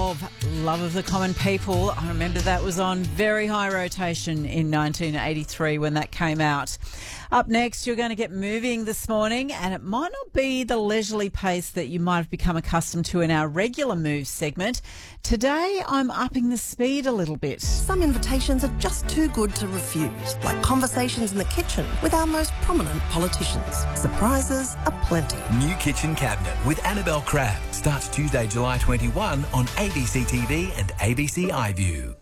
of Love of the Common People. I remember that was on very high rotation in 1983 when that came out. Up next, you're going to get moving this morning, and it might not be the leisurely pace that you might have become accustomed to in our regular Move segment. Today, I'm upping the speed a little bit. Some invitations are just too good to refuse, like conversations in the kitchen with our most prominent politicians. Surprises are plenty. New Kitchen Cabinet with Annabelle Crabb starts Tuesday, July 21 on ABC TV and ABC iView.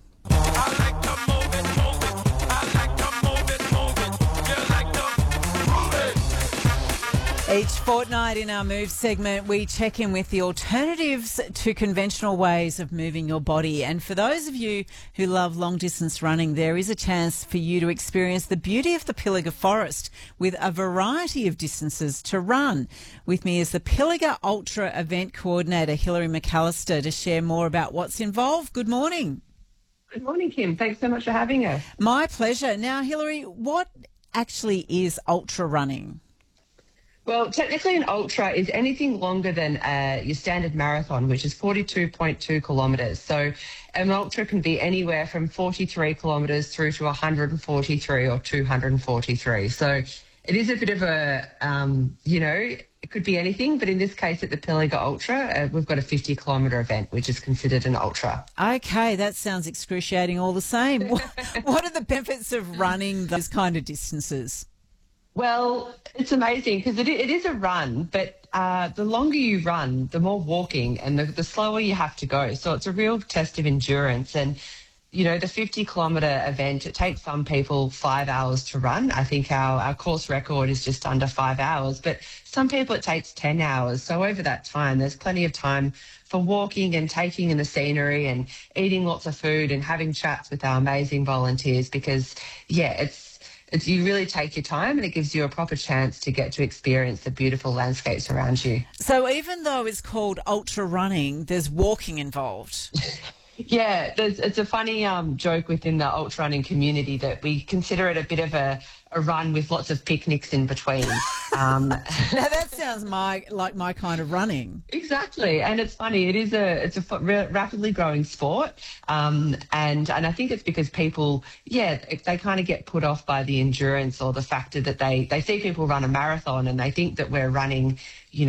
Each fortnight in our Move segment, we check in with the alternatives to conventional ways of moving your body. And for those of you who love long-distance running, there is a chance for you to experience the beauty of the Pilliga Forest with a variety of distances to run. With me is the Pilliga Ultra Event Coordinator, Hilary McAllister, to share more about what's involved. Good morning. Good morning, Kim. Thanks so much for having us. My pleasure. Now, Hilary, what actually is ultra running? Well, technically an ultra is anything longer than your standard marathon, which is 42.2 kilometres. So an ultra can be anywhere from 43 kilometres through to 143 or 243. So it is a bit of a, it could be anything, but in this case at the Pilliga Ultra, we've got a 50-kilometre event, which is considered an ultra. Okay, that sounds excruciating all the same. What are the benefits of running those kind of distances? Well, it's amazing because it is a run, but the longer you run, the more walking and the slower you have to go. So it's a real test of endurance. And, you know, the 50-kilometre event, it takes some people 5 hours to run. I think our course record is just under 5 hours, but some people it takes 10 hours. So over that time, there's plenty of time for walking and taking in the scenery and eating lots of food and having chats with our amazing volunteers because, yeah, you really take your time and it gives you a proper chance to get to experience the beautiful landscapes around you. So even though it's called ultra running, there's walking involved. Yeah, it's a funny joke within the ultra running community that we consider it a bit of a run with lots of picnics in between. Now that sounds like my kind of running. Exactly, and it's funny. It's a rapidly growing sport, and I think it's because people, they kind of get put off by the endurance or the factor that they see people run a marathon and they think that we're running,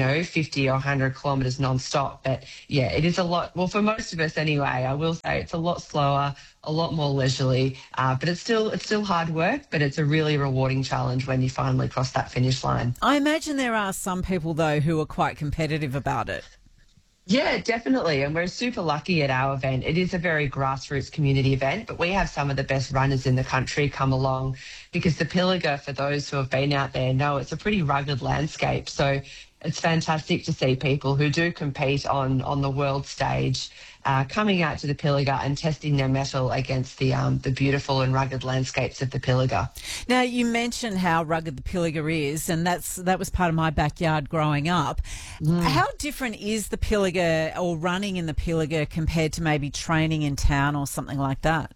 50 or 100 kilometres non-stop. But yeah, it is a lot. Well, for most of us anyway, I will say it's a lot slower, a lot more leisurely, but it's still hard work, but it's a really rewarding challenge when you finally cross that finish line. I imagine there are some people, though, who are quite competitive about it. Yeah, definitely. And we're super lucky at our event. It is a very grassroots community event, but we have some of the best runners in the country come along because the Pilliga, for those who have been out there, know it's a pretty rugged landscape. So it's fantastic to see people who do compete on the world stage coming out to the Pilliga and testing their mettle against the beautiful and rugged landscapes of the Pilliga. Now, you mentioned how rugged the Pilliga is, and that was part of my backyard growing up. How different is the Pilliga or running in the Pilliga compared to maybe training in town or something like that?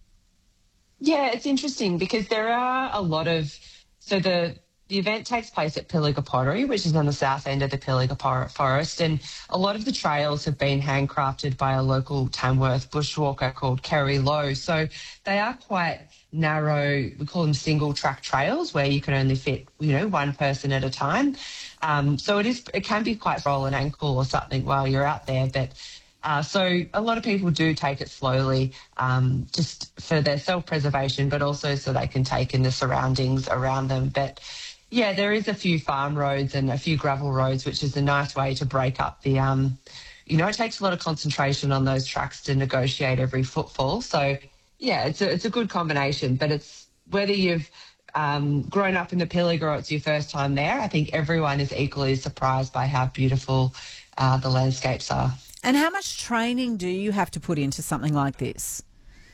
Yeah, it's interesting because there are a lot of... So the event takes place at Pilliga Pottery, which is on the south end of the Pilliga Forest, and a lot of the trails have been handcrafted by a local Tamworth bushwalker called Kerry Lowe. So they are quite narrow, we call them single track trails where you can only fit, one person at a time. So it can be quite roll an ankle or something while you're out there, but so a lot of people do take it slowly just for their self-preservation, but also so they can take in the surroundings around them. But yeah, there is a few farm roads and a few gravel roads, which is a nice way to break up the, it takes a lot of concentration on those tracks to negotiate every footfall. So yeah, it's a good combination, but it's whether you've grown up in the Pilliga or it's your first time there, I think everyone is equally surprised by how beautiful the landscapes are. And how much training do you have to put into something like this?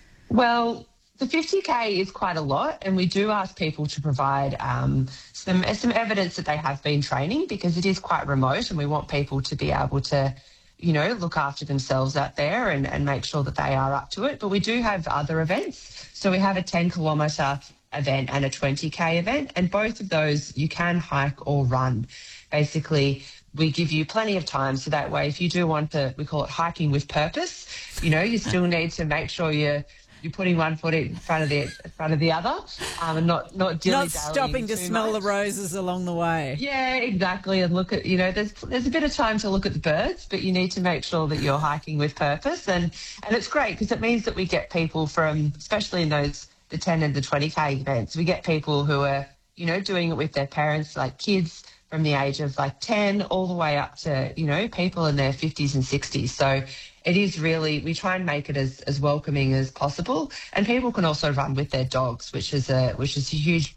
Well, the 50K is quite a lot, and we do ask people to provide some evidence that they have been training because it is quite remote and we want people to be able to, look after themselves out there and make sure that they are up to it. But we do have other events. So we have a 10-kilometre event and a 20K event, and both of those you can hike or run. Basically, we give you plenty of time. So that way, if you do want to, we call it hiking with purpose, you know, you still need to make sure you're putting one foot in front of the other, and not Not stopping to smell the roses along the way. Yeah, exactly. And look at, you know, there's a bit of time to look at the birds, but you need to make sure that you're hiking with purpose. And it's great because it means that we get people from, especially in the 10 and the 20K events, we get people who are, you know, doing it with their parents, like kids from the age of like 10 all the way up to, you know, people in their 50s and 60s. So it is really, we try and make it as welcoming as possible. And people can also run with their dogs, which is a huge,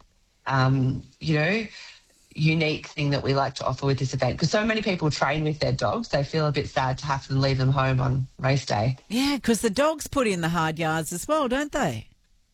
you know, unique thing that we like to offer with this event. Because so many people train with their dogs, they feel a bit sad to have to leave them home on race day. Yeah, because the dogs put in the hard yards as well, don't they?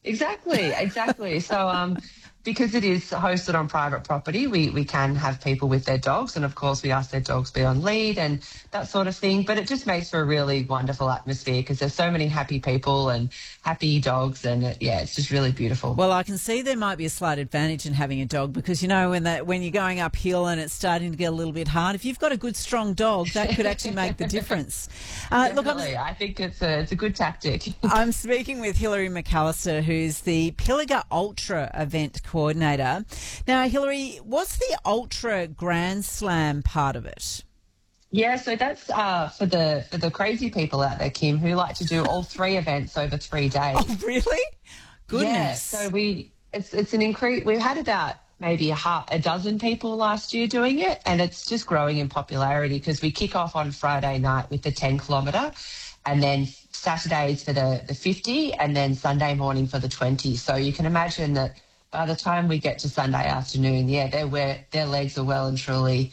Exactly. So, because it is hosted on private property, we can have people with their dogs, and of course we ask their dogs be on lead and that sort of thing. But it just makes for a really wonderful atmosphere because there's so many happy people and happy dogs, and it's just really beautiful. Well, I can see there might be a slight advantage in having a dog because, you know, when you're going uphill and it's starting to get a little bit hard, if you've got a good strong dog, that could actually make the difference. Definitely. I think it's a good tactic. I'm speaking with Hilary McAllister, who's the Pilliga Ultra event coordinator. Now, Hilary, what's the Ultra Grand Slam part of it? Yeah, so that's for the crazy people out there, Kim, who like to do all 3 events over 3 days. Oh, really? Goodness. Yeah, so it's an increase. We've had about maybe a dozen people last year doing it, and it's just growing in popularity because we kick off on Friday night with the 10 kilometre, and then Saturdays for the 50, and then Sunday morning for the 20. So you can imagine that by the time we get to Sunday afternoon, their legs are well and truly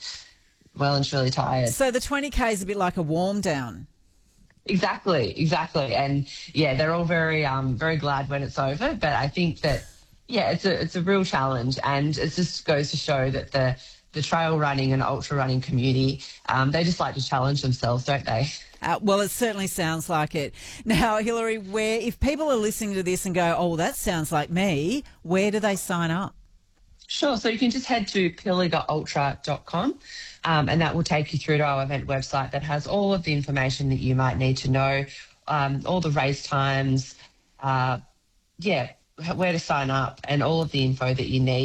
tired. So the 20K is a bit like a warm down. Exactly. And they're all very very glad when it's over. But I think that it's a real challenge, and it just goes to show that the trail running and ultra running community, they just like to challenge themselves, don't they? Well, it certainly sounds like it. Now, Hilary, if people are listening to this and go, oh, that sounds like me, where do they sign up? Sure. So you can just head to pilligaultra.com, and that will take you through to our event website that has all of the information that you might need to know, all the race times, where to sign up, and all of the info that you need.